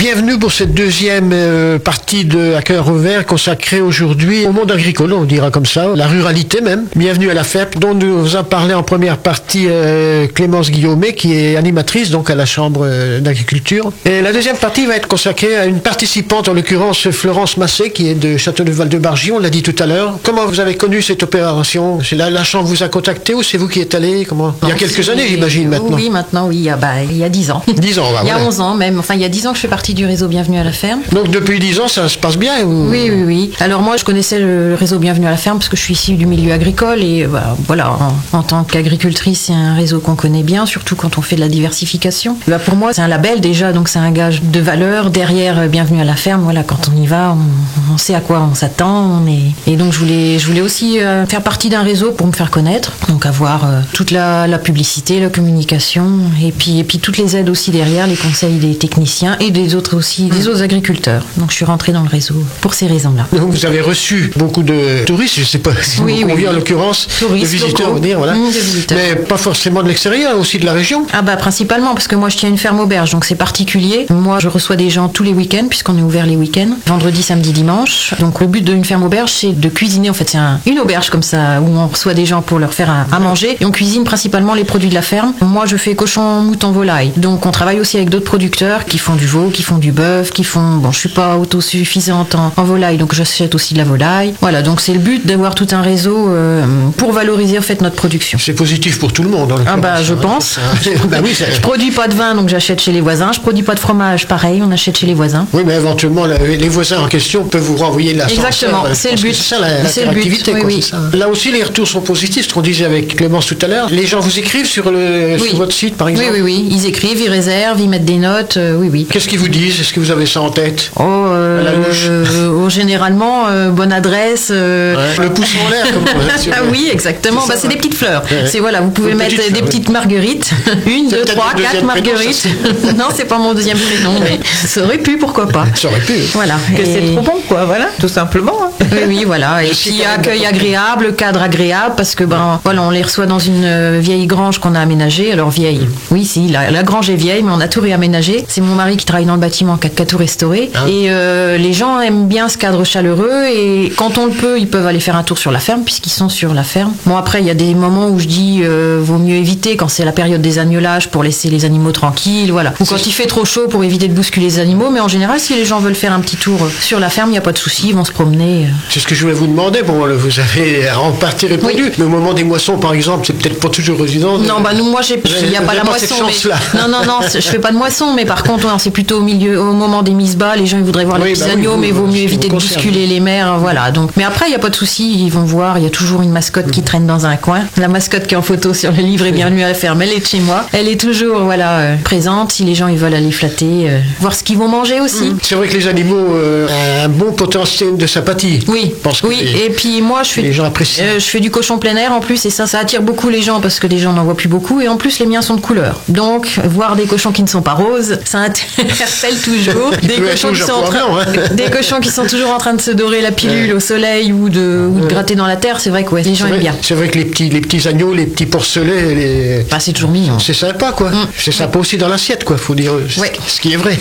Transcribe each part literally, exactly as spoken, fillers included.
bienvenue pour cette deuxième euh, partie de À cœur ouvert consacrée aujourd'hui au monde agricole, on dira comme ça, la ruralité même. Bienvenue à la F E P, dont nous a parlé en première partie euh, Clémence Guillaumet, qui est animatrice donc à la Chambre euh, d'agriculture. Et la deuxième partie va être consacrée à une participante, en l'occurrence Florence Massé, qui est de Châteauneuf-Val-de-Bargy, on l'a dit tout à l'heure. Comment vous avez connu cette opération? C'est la, la Chambre vous a contacté ou c'est vous qui êtes allé? Comment? Il y a quelques années, j'imagine, maintenant. Oui, maintenant, oui, il y a, bah, il y a dix ans. dix ans, bah, il y a voilà. onze ans même. Enfin, il y a dix ans que je fais partie du réseau Bienvenue à la ferme. Donc depuis dix ans, ça se passe bien ou... Oui, oui, oui. Alors moi, je connaissais le réseau Bienvenue à la ferme parce que je suis issue du milieu agricole et bah, voilà, en, en tant qu'agricultrice, c'est un réseau qu'on connaît bien, surtout quand on fait de la diversification. Bah, pour moi, c'est un label déjà, donc c'est un gage de valeur derrière Bienvenue à la ferme. Voilà, quand on y va, on, on sait à quoi on s'attend. On est... Et donc je voulais, je voulais aussi euh, faire partie d'un réseau pour me faire connaître, donc avoir euh, toute la, la publicité, la communication et puis, et puis toutes les aides aussi derrière, les conseils des techniciens et des autres aussi, des autres agriculteurs. Donc je suis rentrée dans le réseau pour ces raisons-là. Donc vous avez reçu beaucoup de touristes, je ne sais pas si Oui, vous oui, convient oui. en l'occurrence, Touristes, de visiteurs, locaux. on va dire, voilà. Mmh, de visiteurs. Mais pas forcément de l'extérieur, aussi de la région. Ah bah principalement parce que moi je tiens une ferme auberge, donc c'est particulier. Moi je reçois des gens tous les week-ends puisqu'on est ouvert les week-ends, vendredi, samedi, dimanche. Donc le but d'une ferme auberge c'est de cuisiner, en fait c'est un, une auberge comme ça où on reçoit des gens pour leur faire à, à manger et on cuisine principalement les produits de la ferme. Moi je fais cochon, mouton, volaille. Donc on travaille aussi avec d'autres producteurs qui font du veau, qui font du bœuf, qui font... Bon je suis pas autosuffisante en, en volaille donc j'achète aussi de la volaille. Voilà, donc c'est le but d'avoir tout un réseau euh, pour valoriser en fait notre production. C'est positif pour tout le monde. En Ah bah je hein. pense. Bah oui, ça- Je produis pas de vin donc j'achète chez les voisins. Je produis pas de fromage, pareil, on achète chez les voisins. Oui, mais éventuellement, la- les voisins en question peuvent vous renvoyer de l'ascenseur. Exactement, Je c'est pense le que but. C'est ça la, C'est le but, l'activité, oui, quoi, oui. c'est ça. Là aussi, les retours sont positifs, ce qu'on disait avec Clémence tout à l'heure. Les gens vous écrivent sur, le, Oui. sur votre site, par exemple. Oui, oui, oui. Ils écrivent, ils réservent, ils mettent des notes, euh, oui, oui. Qu'est-ce qu'ils vous disent? Est-ce que vous avez ça en tête? Oh, euh, À la louche. euh, oh, généralement, euh, bonne adresse. euh, Ouais. Le pouce en l'air, comme on dit sur- Ah oui, exactement. C'est Bah, ça, c'est ouais. des petites fleurs. Ouais. C'est voilà, vous pouvez Des mettre petites des fleurs, petites marguerites. Une, C'est deux, peut-être trois, votre quatre deuxième prénom, marguerites. Non, c'est pas mon deuxième prénom, mais ça aurait pu, pourquoi pas. Ça aurait pu. Voilà. Que Et- c'est trop bon, quoi, voilà, tout simplement. hein. Oui, oui, voilà. Et Je suis puis quand même accueil d'accord. agréable, cadre agréable, parce que ben voilà, on les reçoit dans une euh, vieille grange qu'on a aménagée. Alors vieille, oui, si, la, la grange est vieille, mais on a tout réaménagé. C'est mon mari qui travaille dans le bâtiment qui a, qui a tout restauré. Ah. Et euh, les gens aiment bien ce cadre chaleureux. Et quand on le peut, ils peuvent aller faire un tour sur la ferme, puisqu'ils sont sur la ferme. Bon, après, il y a des moments où je dis, euh, vaut mieux éviter quand c'est la période des agnelages pour laisser les animaux tranquilles, voilà. Ou quand il fait trop chaud pour éviter de bousculer les animaux. Mais en général, si les gens veulent faire un petit tour sur la ferme, il n'y a pas de souci, ils vont se promener. euh. C'est ce que je voulais vous demander. Bon, là, vous avez en partie répondu. Oui. Mais au moment des moissons, par exemple, c'est peut-être pas toujours résident. Non, bah nous, moi, j'ai, il n'y a Vous pas avez la pas moisson. cette Mais... chance-là. Non, non, non, je fais pas de moisson, mais par contre, non, c'est plutôt au milieu, au moment des mises bas, les gens ils voudraient voir Oui, les petits bah oui, agneaux, vous, mais il vaut ce mieux qui éviter vous de concerne. bousculer les mères, voilà. Donc, mais après, il n'y a pas de souci, ils vont voir, il y a toujours une mascotte qui traîne dans un coin. La mascotte qui est en photo sur le livre est Bienvenue à la ferme, elle est de chez moi. Elle est toujours, voilà, euh, présente. Si les gens ils veulent aller flatter, euh, voir ce qu'ils vont manger aussi. C'est vrai que les animaux euh, ont un bon potentiel de sympathie. Oui, Je pense que oui. les- Et puis moi, je fais, les gens apprécient. euh, je fais du cochon plein air en plus, et ça, ça attire beaucoup les gens parce que des gens n'en voient plus beaucoup, et en plus les miens sont de couleur. Donc, voir des cochons qui ne sont pas roses, ça interpelle toujours. Des peut être cochons, qui rouge sont à en train, poivron, hein. des cochons qui sont toujours en train de se dorer la pilule au soleil ou de, ou de gratter dans la terre. C'est vrai que ouais, les gens C'est aiment vrai, bien. c'est vrai que les petits, les petits agneaux, les petits porcelets, les... Bah, c'est toujours mignon. c'est sympa, quoi. C'est sympa aussi dans l'assiette, quoi, faut dire. ce- Ouais. Ce qui est vrai.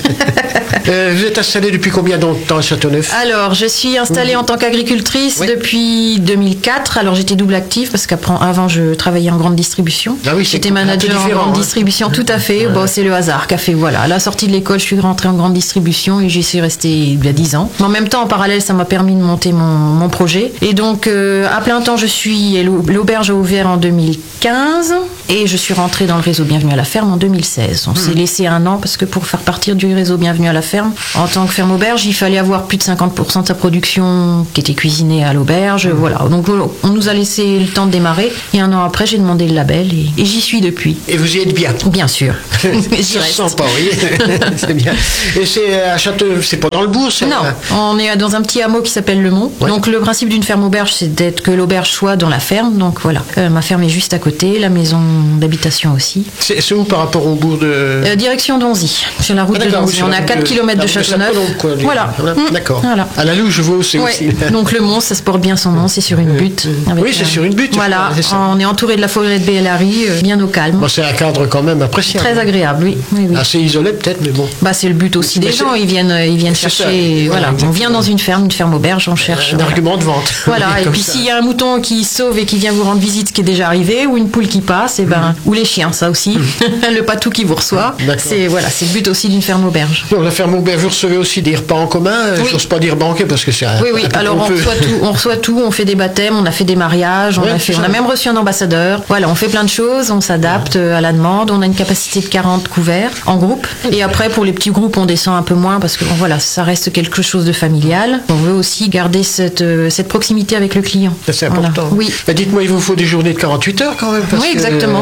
Euh, vous êtes installé depuis combien de temps à Châteauneuf? Alors, je suis installée en tant qu'agricultrice Oui. depuis deux mille quatre. Alors, j'étais double active parce qu'avant, je travaillais en grande distribution. Ah oui, c'est J'étais un peu manager en différent, grande hein. distribution, tout à fait. Bon, c'est le hasard qui a fait, voilà. À la sortie de l'école, je suis rentrée en grande distribution et j'y suis restée il y a dix ans. Mais en même temps, en parallèle, ça m'a permis de monter mon, mon projet. Et donc, euh, à plein temps, je suis, et l'au- l'auberge a ouvert en deux mille quinze et je suis rentrée dans le réseau Bienvenue à la ferme en deux mille seize. On s'est laissé un an parce que pour faire partir du réseau Bienvenue à la ferme, en tant que ferme auberge, il fallait avoir plus de cinquante pour cent de sa production qui était cuisinée à l'auberge. Voilà. Donc, on nous a laissé le temps de démarrer. Et un an après, j'ai demandé le label et, et j'y suis depuis. Et vous y êtes bien. Bien sûr. J'y Ça se reste. sent pas, oui. C'est bien. Et c'est à Châteauneuf, c'est pas dans le bourg, c'est Non, on est dans un petit hameau qui s'appelle Le Mont. Ouais. Donc le principe d'une ferme auberge, c'est d'être que l'auberge soit dans la ferme. Donc voilà, Euh, ma ferme est juste à côté, la maison d'habitation aussi. C'est c'est où par rapport au bourg de... Euh, direction Donzy, sur la route Ah, de d'accord, oui, Donzy. sur On la est à route quatre de- kilomètres de la route de Châteauneuf. Saint-Paul, quoi, les- Voilà. Mmh. D'accord. Voilà. À la louche, je vois où c'est Ouais. aussi. Donc le Mont, ça se porte bien son nom, c'est sur une butte. avec Oui, c'est un- sur une butte, Voilà, c'est ça. on est entouré de la forêt de Bellary, euh, bien au calme. Bon, c'est un cadre quand même appréciable. Très agréable, oui. oui, oui. Assez isolé peut-être, mais bon. Bah, c'est le but aussi des gens. Ils viennent, ils viennent chercher. Ça. Voilà, on vient dans une ferme, une ferme auberge, on cherche. Un voilà. argument de vente. Voilà. Et puis s'il y a un mouton qui sauve et qui vient vous rendre visite, ce qui est déjà arrivé, ou une poule qui passe, et ben, mmh. ou les chiens, ça aussi. Le patou qui vous reçoit. C'est voilà, c'est le but aussi d'une ferme auberge. Donc, la ferme auberge, vous recevez aussi des repas en commun. Oui. J'ose pas dire banquet parce que c'est. Un, oui, oui. Un Alors on reçoit tout. On reçoit tout. On fait des baptêmes, on a fait des mariages, on ouais, a fait, on a même reçu un ambassadeur. Voilà, on fait plein de choses. On s'adapte ouais. à la demande. On a une capacité de quarante couverts en groupe. Et après, pour les petits groupes, on descend un peu moins parce que bon, voilà, ça reste quelque chose de familial. On veut aussi garder cette cette proximité avec le client. C'est important. Voilà. Oui. Bah, dites-moi, il vous faut des journées de quarante-huit heures quand même. Parce oui, exactement.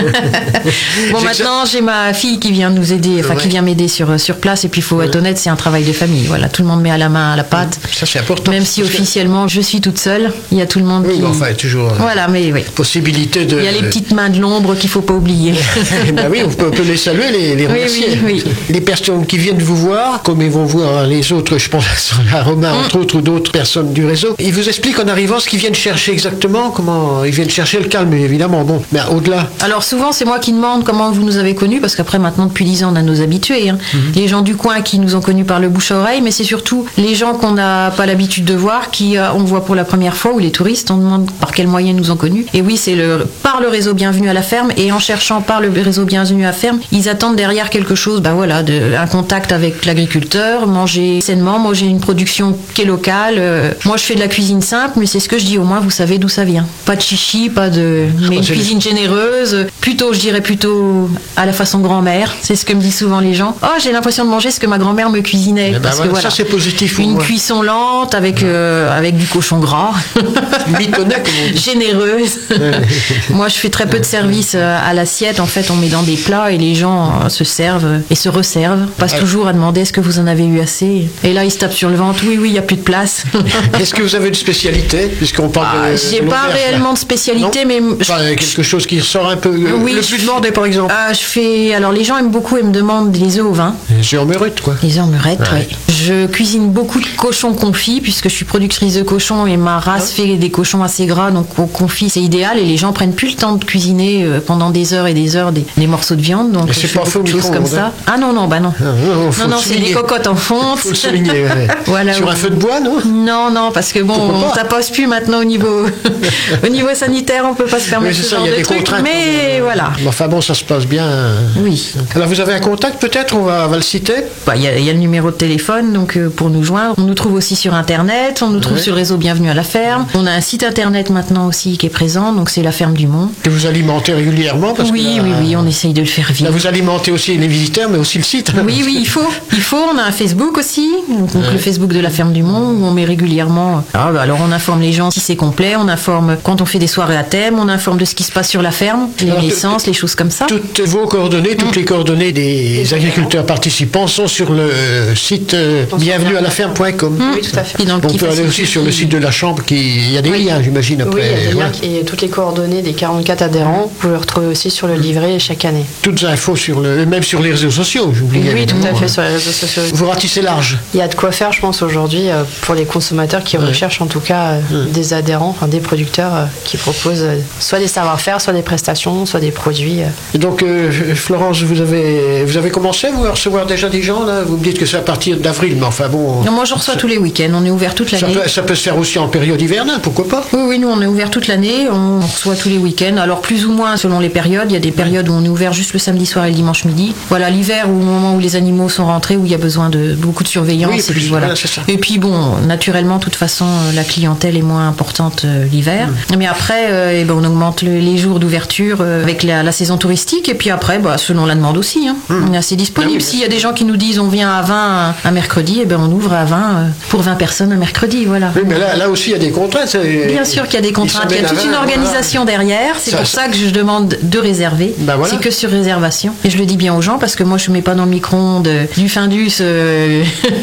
Que... bon, maintenant, j'ai ma fille qui vient nous aider, enfin ouais. qui vient m'aider sur sur place. Et puis, il faut ouais. être honnête, c'est un travail de famille. Voilà, tout le monde met à la main à la pâte. Ça, c'est important. Même si officiellement, je suis toute seule, il y a tout le monde oui, qui. Oui, enfin, toujours. Voilà, mais oui. Possibilité de. Il y a les petites mains de l'ombre qu'il faut pas oublier. Ben oui, on peut, on peut les saluer, les, les remercier. Oui, oui, oui. Les personnes qui viennent vous voir, comme ils vont voir les autres, je pense à Romain, mm. entre autres, ou d'autres personnes du réseau, ils vous expliquent en arrivant ce qu'ils viennent chercher exactement, comment ils viennent chercher le calme, évidemment. Bon, mais au-delà. Alors souvent, c'est moi qui demande comment vous nous avez connus, parce qu'après, maintenant, depuis dix ans, on a nos habitués. Hein. Mm-hmm. Les gens du coin qui nous ont connus par le bouche à oreille, mais c'est surtout les gens qu'on n'a pas l'habitude de voir, qui euh, on voit pour la première fois, ou les touristes, on demande par quels moyens ils nous ont connus. Et oui, c'est le, par le réseau Bienvenue à la ferme, et en cherchant par le réseau Bienvenue à la ferme, ils attendent derrière quelque chose, ben voilà, de, un contact avec l'agriculteur, manger sainement, manger une production qui est locale. Euh, moi, je fais de la cuisine simple, mais c'est ce que je dis, au moins vous savez d'où ça vient. Pas de chichi, pas de, mais une cuisine généreuse, plutôt, je dirais plutôt à la façon grand-mère. C'est ce que me disent souvent les gens. Oh, j'ai l'impression de manger ce que ma grand-mère me cuisinait. Ben parce voilà, que voilà, ça c'est positif. Une moi. cuisson lente avec euh, avec du cochon gras, mitonnée, comme on dit. Généreuse. Moi, je fais très peu de service à l'assiette. En fait, on met dans des plats et les gens se servent et se resservent. On passe ah. toujours à demander est-ce que vous en avez eu assez. Et là, ils se tapent sur le ventre. Oui, oui, il n'y a plus de place. Est-ce que vous avez une spécialité, puisqu'on parle ah, de. J'ai pas réellement de spécialité, non mais. Enfin, quelque chose qui ressort un peu. Oui, le plus demandé, par exemple. Euh, je fais. Alors, les gens aiment beaucoup et me demandent les œufs au vin. Les œufs en meurette, quoi. Les œufs en meurette, ouais. oui. Je cuisine beaucoup de cochons confits, puisque je suis productrice de cochons et ma race ah. fait des cochons assez gras, donc au confit, c'est idéal. Et les gens prennent plus le temps de cuisiner pendant des heures et des heures des, des morceaux de viande. Donc, c'est pas faux, choses comme ça. Ah non, non, bah non. Ah, non, non, non c'est des cocottes en fonte. Faut le souligner. Ouais. Voilà, sur oui. un feu de bois, non Non, non, parce que bon, on taposse plus maintenant au niveau, au niveau sanitaire, on peut pas se permettre oui, ce ça, genre y a de des trucs. contraintes, Mais comme, voilà. Mais enfin bon, ça se passe bien. Oui. Alors vous avez un contact peut-être, on va, on va le citer. Bah, il y, y a le numéro de téléphone, donc euh, pour nous joindre. On nous trouve aussi sur Internet, on nous trouve ouais. sur le réseau Bienvenue à la ferme. On a un site Internet maintenant aussi qui est présent, donc c'est la ferme du Mont. Que vous alimentez régulièrement parce Oui, que là, oui, oui, on essaye de le faire vivre. Là, vous alimentez aussi les visiteurs, mais aussi le site. Oui, oui, il faut. Il faut. On a un Facebook aussi, donc ouais. le Facebook de la ferme du Mont, où on met régulièrement. Ah, bah, alors on informe les gens si c'est complet, on informe quand on fait des soirées à thème, on informe de ce qui se passe sur la ferme, les alors, naissances, les choses comme ça. Toutes vos coordonnées, toutes mmh. les coordonnées des agriculteurs participants sont sur le site euh, bienvenue à la ferme point com. Mmh. Oui, tout à fait. On peut aller aussi sur le site de la chambre, qui... il y a des oui. liens, j'imagine, après. Oui, il y a des liens ouais. et toutes les coordonnées des quarante-quatre adhérents, vous les retrouvez aussi sur le livret chaque année. Toutes les infos, sur le... même sur les réseaux sociaux, j'oublie. Oui, tout à fait, sur les réseaux sociaux. Vous ratissez large. Il y a de quoi faire, je pense, aujourd'hui, pour les consommateurs qui ouais. recherchent en tout cas ouais. des adhérents, enfin des producteurs qui proposent soit des savoir-faire, soit des prestations, soit des produits. Et donc, euh, Florence, vous avez, vous avez commencé vous, à recevoir déjà des gens, là? Vous me dites que c'est à partir d'avril, mais enfin bon... Non, moi, je reçois tous les week-ends. On est ouvert toute l'année. Ça peut, ça peut se faire aussi en période hivernale, pourquoi pas? Oui, oui, nous, on est ouvert toute l'année. On reçoit tous les week-ends. Alors, plus ou moins selon les périodes. Il y a des périodes où on est ouvert juste le samedi soir et le dimanche midi. Voilà, l'hiver, au moment où les animaux sont rentrés, où il y a besoin de beaucoup de surveillance. Oui, et, plus, puis, voilà. voilà, c'est ça. Et puis, bon, naturellement, de toute façon, la clientèle est moins importante euh, l'hiver. Mmh. Mais après, euh, eh ben, on augmente le, les jours d'ouverture euh, avec la, la saison touristique. Et puis après, bah, selon la demande aussi. Hein. Mmh. On est assez disponible. Ah oui, s'il y a des gens qui nous disent on vient à vingt un, un mercredi, eh ben, on ouvre à vingt euh, pour vingt personnes un mercredi. Voilà. Oui, mais là, là aussi, il y a des contraintes. Bien sûr qu'il y a des contraintes. Il y a toute une organisation voilà. derrière. C'est ça, pour ça, ça que je demande de réserver. Ben voilà. C'est que sur réservation. Et je le dis bien aux gens parce que moi, je ne mets pas dans le micro-ondes du Findus euh,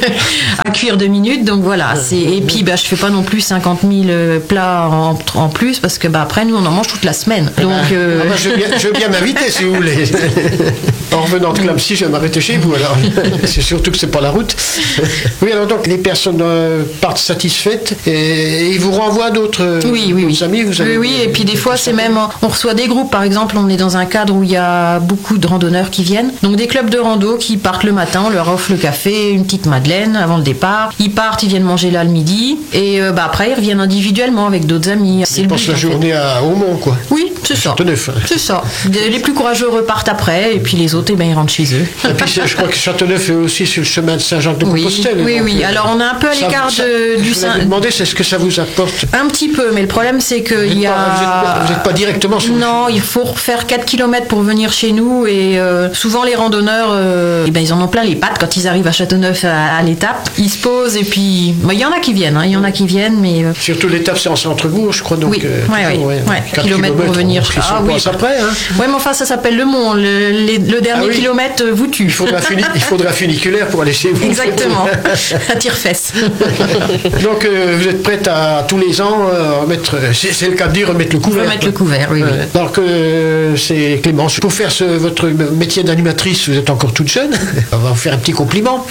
à cuire deux minutes. Donc voilà. C'est... Et puis, bah, je ne fais pas non plus cinquante mille plats en, en plus parce que bah, après, nous, on en mange toute la semaine. Donc, euh... ah bah, je veux bien, je veux bien m'inviter si vous voulez. En revenant de Clamecy, je vais m'arrêter chez vous. Alors, c'est surtout que c'est pas la route. Oui, alors donc les personnes euh, partent satisfaites et ils vous renvoient d'autres, oui, oui, d'autres oui. amis. Vous avez oui, oui. Et puis des fois, c'est même on reçoit des groupes. Par exemple, on est dans un cadre où il y a beaucoup de randonneurs qui viennent. Donc des clubs de rando rando qui partent le matin, on leur offre le café, une petite madeleine avant le départ. Ils partent, ils viennent manger là le midi et euh, bah, après ils reviennent individuellement avec d'autres amis. Ils passent la journée à Aumont, quoi. Oui, c'est ça. Châteauneuf. C'est ça. Les plus courageux repartent après et puis les autres, eh ben, ils rentrent chez eux. Et puis je crois que Châteauneuf est aussi sur le chemin de Saint-Jacques-de-Compostelle. Oui, oui, donc, oui. Alors on est un peu à l'écart de, du Saint. Je me demandais, c'est ce que ça vous apporte. Un petit peu, mais le problème c'est qu'il y a. Pas, vous n'êtes pas directement sur. Non, il faut faire quatre kilomètres pour venir chez nous et euh, souvent les randonneurs, euh, eh ben, ils en ont plein les pattes quand ils arrivent à Châteauneuf à, à l'étape. Ils se posent et puis. Il y en a qui viennent, hein, il y en a qui viennent, mais. Euh... Surtout l'étape, c'est en centre-bourg, je crois. Donc, oui, euh, ouais, toujours, ouais, ouais, ouais. quatre kilomètres pour venir. Ah oui, après. Hein. Ouais, mais enfin, ça s'appelle le Mont. Le, les, le dernier ah, oui. kilomètre vous tue. Il faudra, funi, il faudra funiculaire pour aller chez vous. Exactement. À tire-fesse. Donc, euh, vous êtes prête à tous les ans euh, remettre, c'est, c'est le cas de dire, remettre le couvert. Remettre le couvert, oui. oui. Euh, donc, euh, c'est Clémence. Pour faire ce, votre métier d'animatrice, vous êtes encore toute jeune. On va vous faire un petit compliment.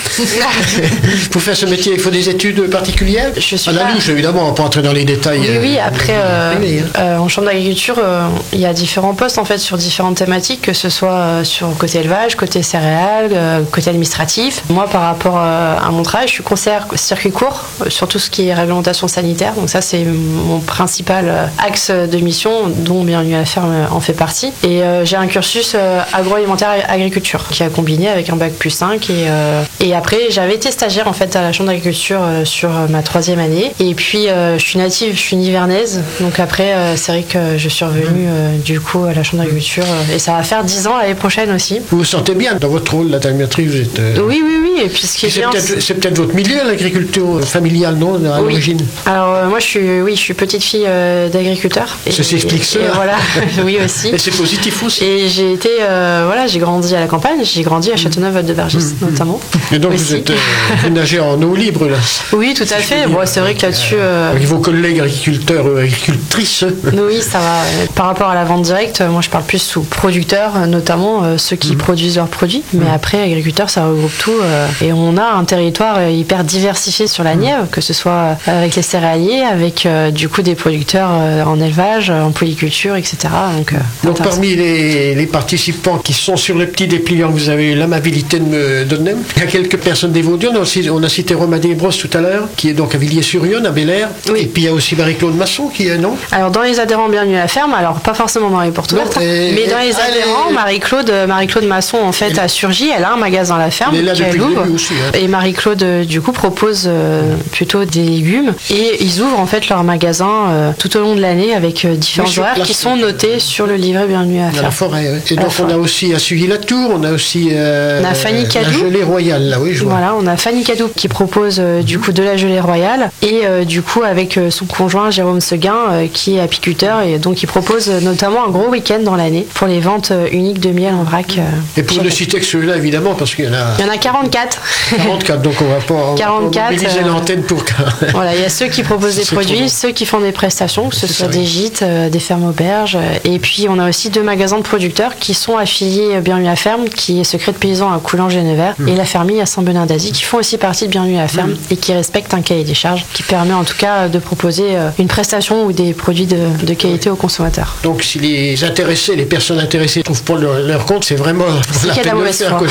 Pour faire ce métier, il faut des études particulières. Je suis à la pas... louche, évidemment, on va pas entrer dans les détails. Oui, oui. Après, euh, euh, euh, en chambre d'agriculture, euh, il y a différents postes en fait sur différentes thématiques, que ce soit euh, sur côté élevage, côté céréales, euh, côté administratif. Moi, par rapport euh, à mon travail, je suis conseillère circuit court euh, sur tout ce qui est réglementation sanitaire. Donc ça, c'est mon principal euh, axe de mission, dont Bienvenue à la ferme euh, en fait partie. Et euh, j'ai un cursus euh, agroalimentaire et agriculture qui a combiné avec un bac plus cinq. Et, euh, et après, j'avais été stagiaire en fait à la chambre d'agriculture euh, sur euh, ma troisième année. Et puis, euh, je suis native, je suis nivernaise. Donc après, euh, c'est vrai que je suis revenue euh, du coup à la chambre d'agriculture euh, et ça va faire dix ans l'année prochaine aussi. Vous vous sentez bien dans votre rôle d'animatrice, vous êtes euh... Oui, oui, oui. Et puis ce qui est, c'est, bien, peut-être, c'est... c'est peut-être votre milieu, l'agriculture familiale, non, à oui. l'origine. Alors euh, moi, je suis, oui, je suis petite fille euh, d'agriculteur. Et, ça s'explique ça. Et voilà, oui aussi. Et c'est positif aussi. Et j'ai été, euh, voilà, j'ai grandi à la campagne. J'ai grandi à Châteauneuf-de-Vergis mmh. notamment. Et donc aussi. vous êtes euh, vous nagez en eau libre là. Oui, tout à si fait. Bon, c'est vrai que là-dessus. Euh... Avec vos collègues agriculteurs, euh, agricultrices. Oui, ça va. Par rapport à la vente directe, moi je parle plus sous producteurs, notamment euh, ceux qui mmh. produisent leurs produits. Mais mmh. après, agriculteurs, ça regroupe tout. Euh, et on a un territoire hyper diversifié sur la Nièvre, que ce soit avec les céréaliers, avec euh, du coup des producteurs euh, en élevage, en polyculture, et cetera. Donc, euh, Donc parmi les, les participants qui sont sur le petit dépliant que vous avez eu l'amabilité de me donner, il y a quelques personnes des Vaudieux. On, on a cité Romain Desbrosses tout à l'heure, qui est donc à Villiers-sur-Yonne, à Bel-Air. Oui. Et puis il y a aussi Marie-Claude Masson qui est, non? Alors dans les adhérents Bienvenue à la ferme, alors pas forcément dans les portes ouvertes, mais dans les adhérents, est... Marie-Claude, Marie-Claude Masson en fait elle... a surgi, elle a un magasin à la ferme qu'elle ouvre. Aussi, hein. Et Marie-Claude du coup propose euh, plutôt des légumes et ils ouvrent en fait leur magasin euh, tout au long de l'année avec euh, différents oui, horaires qui sont notés sur le livret Bienvenue à la ferme. La forêt, ouais. Et donc on forêt. a aussi à Suivy-la-Tour, on a aussi euh, on a Fanny Cadou, la gelée royale, là oui je vois. Voilà, on a Fanny Cadou qui propose euh, du coup de la gelée royale et euh, du coup avec euh, son conjoint Jérôme Seguin euh, qui est apiculteur et donc il propose euh, notamment un gros week-end dans l'année pour les ventes euh, uniques de miel en vrac. Euh, et pour ne citer que ceux-là évidemment parce qu'il y en a. Il y en a quarante-quatre. quarante-quatre, donc on va pas, on quarante-quatre, va pas mobiliser euh, l'antenne pour. Voilà, il y a ceux qui proposent des produits, ceux qui font des prestations, que ce soit ça, des gîtes, euh, des fermes auberges, et puis on a aussi deux magasins de producteurs qui sont affiliés à Bienvenue à la ferme, qui est Secret de Paysan à Coulanges-Genevert, mmh. et la fermille à Saint-Benin d'Asie, qui font aussi partie de Bienvenue à la ferme mmh. et qui respectent un cahier des charges, qui permet en tout cas de proposer une prestation ou des produits de, de qualité aux consommateurs. Donc si les intéressés, les personnes intéressées ne trouvent pas leur, leur compte, c'est vraiment c'est la peine de le faire.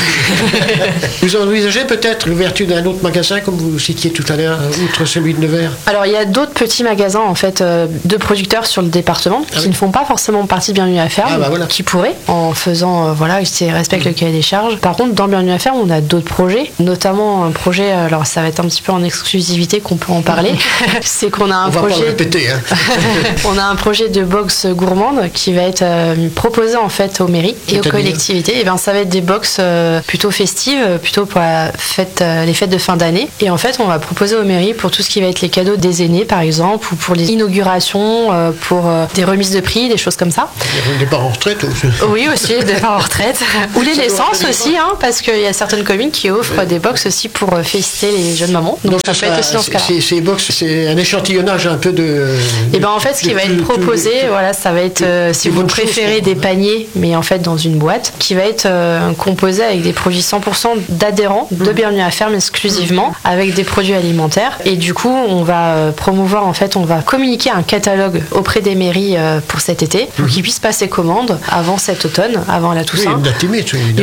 Vous envisagez peut-être l'ouverture d'un autre magasin, comme vous citiez tout à l'heure, outre celui de Nevers? Alors il y a d'autres petits magasins en fait de producteurs sur le département ah qui oui. ne font pas forcément partie de Bienvenue à la ferme, ah bah voilà. qui pourraient en faisant euh, voilà, qui respectent mmh. le cahier des charges. Par contre, dans Bienvenue à la ferme, on a d'autres projets, notamment un projet, alors ça va être un petit peu en exclusivité qu'on peut en parler, c'est qu'on a un on projet. Va pas le répéter, hein. On a un projet de box gourmande qui va être euh, proposé en fait aux mairies et aux collectivités. Et bien ça va être des box euh, plutôt festives, plutôt pour la fête, euh, les fêtes de fin d'année. Et en fait, on va proposer aux mairies pour tout ce qui va être les cadeaux des aînés par exemple, ou pour les inaugurations, euh, pour euh, des remises de prix, des choses comme ça. Des départs en retraite aussi. Oui, aussi, des départs en retraite. Ou les naissances aussi, hein, parce qu'il y a certaines communes qui offrent ouais. des box aussi pour euh, féliciter les jeunes mamans. Donc, Donc ça, ça peut être aussi dans ce cas-là. Ces, ces box, c'est un échantillonnage un peu de. Et ben en fait, ce qui va tout, être proposé, tout, voilà, ça va être, euh, si vous préférez, choses, des paniers, mais en fait dans une boîte, qui va être euh, composé avec des produits cent pour cent d'adhérents mmh. de Bienvenue à la ferme exclusivement, mmh. avec des produits alimentaires. Et du coup, on va euh, promouvoir, en fait, on va communiquer un catalogue auprès des mairies euh, pour cet été, pour mmh. qu'ils puissent passer commande avant cet automne, avant la Toussaint. Oui, une date limite, oui, il y aura une date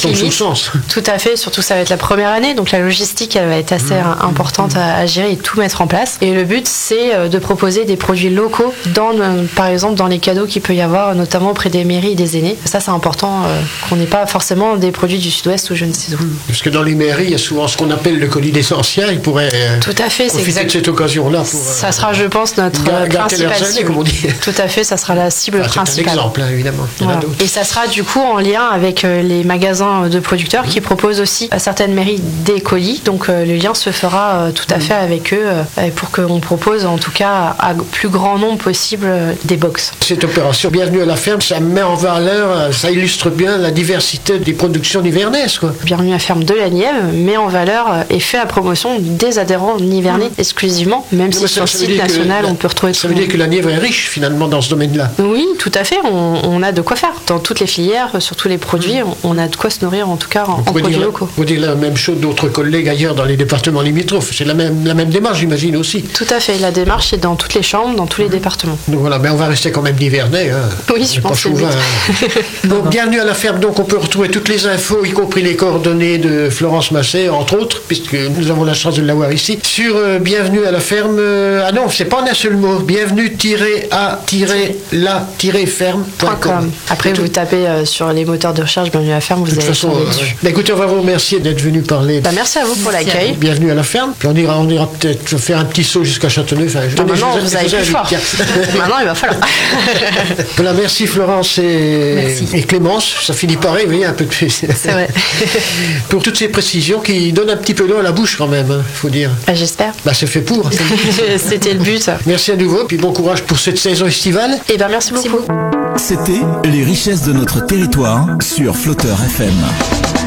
tombe sous le limite. sens. Tout à fait, surtout ça va être la première année, donc la logistique elle va être assez mmh. importante à, à gérer et tout mettre en place. Et le but c'est de proposer des produits locaux, dans, par exemple dans les cadeaux qu'il peut y avoir, notamment auprès des mairies et des aînés. Ça c'est important euh, qu'on n'ait pas forcément des produits du sud-ouest ou je ne sais où. Parce que dans les mairies, il y a souvent ce qu'on appelle le colis des anciens, ils pourraient euh, tout à fait, profiter c'est exact... de cette occasion-là. Pour, ça sera, je pense, notre gar- principale années, cible. comme on dit. Tout à fait, ça sera la cible enfin, principale. C'est un exemple, hein, évidemment. Voilà. Et ça sera du coup en lien avec euh, les magasins de producteurs mmh. qui proposent aussi à certaines mairies des colis. Donc euh, le lien se fera euh, tout à mmh. fait avec eux euh, pour qu'on propose en tout cas à plus grand nombre possible euh, des box. Cette opération Bienvenue à la ferme, ça met en valeur, ça illustre bien la diversité des productions nivernaises, quoi. Bienvenue à la ferme de la Nièvre met en valeur euh, et fait la promotion des adhérents nivernais mmh. exclusivement, même non, si sur le site national la, on peut retrouver. Ça veut dire que la Nièvre est riche finalement dans ce domaine-là. Oui, tout à fait. On, on a de quoi faire dans toutes les filières, sur tous les produits. Mmh. On a de quoi se nourrir en tout cas en, en produits dire, locaux. Vous dire la même chose d'autres collègues ailleurs dans les départements limitrophes. C'est la même, la même démarche, j'imagine aussi. Tout à fait. La démarche est dans toutes les chambres, dans tous les mmh. départements. Donc voilà, mais on va rester quand même nivernais. Hein. Oui, je pense que oui. Hein. Donc bienvenue à la ferme. Donc on peut retrouver toutes les infos, y compris les coordonnées de Florence Masset, entre autres, puisque nous avons la chance de l'avoir ici, sur euh, Bienvenue à la ferme. Euh, ah non, c'est pas en un seul mot. Bienvenue-à-la-ferme point com. Après, vous tapez euh, sur les moteurs de recherche Bienvenue à la ferme, vous allez tomber euh, dessus. Bah, écoutez, on va vous remercier d'être venu parler. Bah, merci à vous pour l'accueil. Bienvenue à la ferme. Puis on ira, on ira peut-être faire un petit saut jusqu'à Châteauneuf. Enfin, je non, maintenant, vous, vous avez plus fort. Maintenant, il va falloir. Voilà, merci Florence et, merci. et Clémence. Ça finit par arriver un peu de plus. C'est vrai. Pour toutes ces précisions qui donnent un petit peu d'eau à la bouche quand même, il hein, faut dire. Bah, j'espère. Bah, c'est fait pour. C'était le but. Merci à nouveau, puis bon courage pour cette saison estivale. Et ben merci beaucoup. C'était Les richesses de notre territoire sur Flotteur F M.